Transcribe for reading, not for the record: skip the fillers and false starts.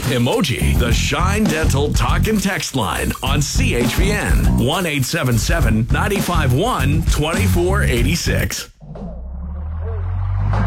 emoji. The Shine Dental Talk and Text line on CHPN 1-877-951-2486.